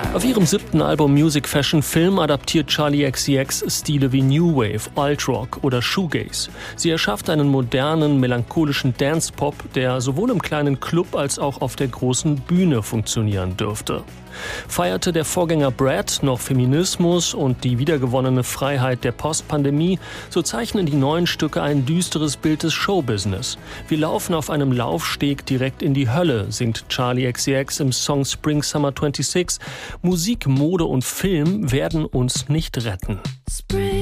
Auf ihrem 7. Album Music Fashion Film adaptiert Charli XCX Stile wie New Wave, Alt-Rock oder Shoegaze. Sie erschafft einen modernen, melancholischen Dance-Pop, der sowohl im kleinen Club als auch auf der großen Bühne funktionieren dürfte. Feierte der Vorgänger Brad noch Feminismus und die wiedergewonnene Freiheit der Postpandemie, so zeichnen die neuen Stücke ein düsteres Bild des Showbusiness. Wir laufen auf einem Laufsteg direkt in die Hölle, singt Charli XCX im Song Spring Summer 26. Musik, Mode und Film werden uns nicht retten. Spring.